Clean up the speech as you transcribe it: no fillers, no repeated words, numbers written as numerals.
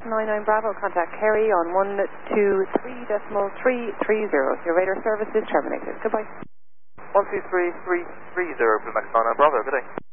99 Bravo, contact Kerry on 123.330. Your radar service is terminated. Goodbye. 123.330, Max 99 Bravo, good day.